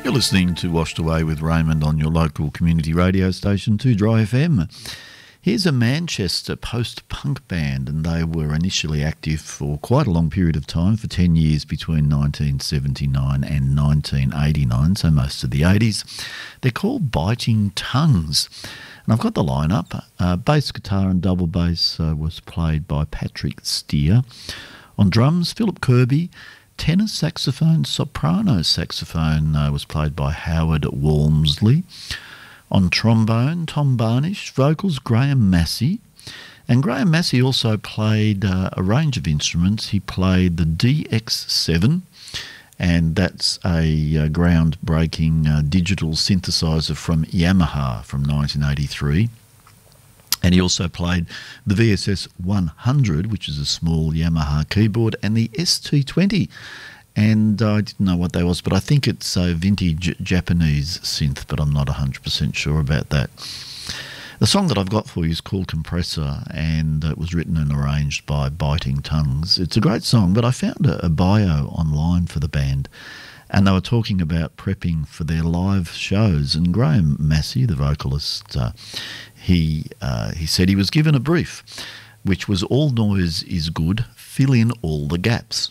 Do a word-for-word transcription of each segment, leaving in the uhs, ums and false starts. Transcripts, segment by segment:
You're listening to Washed Away with Raymond on your local community radio station, two Dry F M. Here's a Manchester post-punk band, and they were initially active for quite a long period of time, for ten years between nineteen seventy-nine and nineteen eighty-nine, so most of the eighties. They're called Biting Tongues. And I've got the lineup. Uh, bass guitar and double bass uh, was played by Patrick Steer. On drums, Philip Kirby. Tenor saxophone, soprano saxophone uh, was played by Howard Walmsley. On trombone, Tom Barnish. Vocals, Graham Massey. And Graham Massey also played uh, a range of instruments. He played the D X seven, and that's a uh, groundbreaking uh, digital synthesizer from Yamaha from nineteen eighty-three. And he also played the V S S one hundred, which is a small Yamaha keyboard, and the S T twenty. And uh, I didn't know what that was, but I think it's a vintage Japanese synth, but I'm not one hundred percent sure about that. The song that I've got for you is called Compressor, and it was written and arranged by Biting Tongues. It's a great song, but I found a, a bio online for the band, and they were talking about prepping for their live shows. And Graham Massey, the vocalist, uh, he uh, he said he was given a brief, which was all noise is good, fill in all the gaps.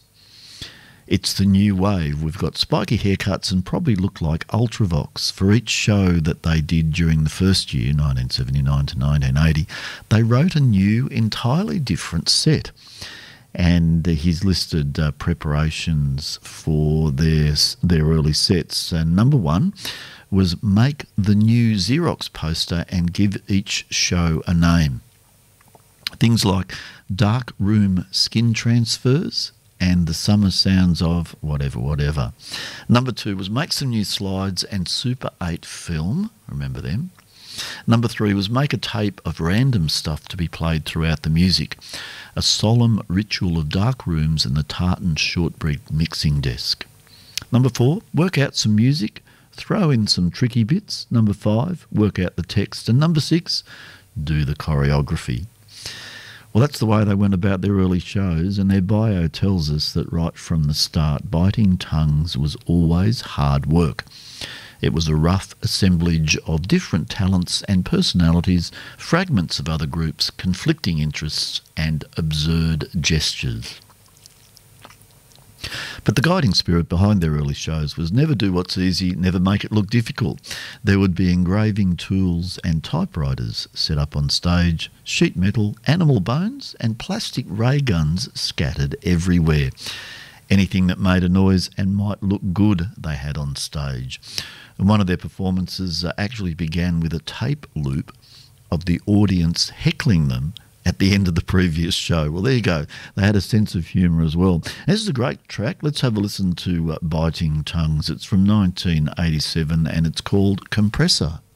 It's the new wave. We've got spiky haircuts and probably look like Ultravox. For each show that they did during the first year, nineteen seventy-nine to nineteen eighty, they wrote a new, entirely different set. And he's listed uh, preparations for their, their early sets. And number one was make the new Xerox poster and give each show a name. Things like Dark Room Skin Transfers and The Summer Sounds of whatever, whatever. Number two was make some new slides and Super eight film. Remember them? Number three was make a tape of random stuff to be played throughout the music. A solemn ritual of dark rooms and the tartan shortbread mixing desk. Number four, work out some music, throw in some tricky bits. Number five, work out the text. And number six, do the choreography. Well, that's the way they went about their early shows, and their bio tells us that right from the start, Biting Tongues was always hard work. It was a rough assemblage of different talents and personalities, fragments of other groups, conflicting interests, and absurd gestures. But the guiding spirit behind their early shows was never do what's easy, never make it look difficult. There would be engraving tools and typewriters set up on stage, sheet metal, animal bones, and plastic ray guns scattered everywhere. Anything that made a noise and might look good they had on stage. And one of their performances uh, actually began with a tape loop of the audience heckling them at the end of the previous show. Well, there you go. They had a sense of humour as well. This is a great track. Let's have a listen to uh, Biting Tongues. It's from nineteen eighty-seven and it's called Compressor.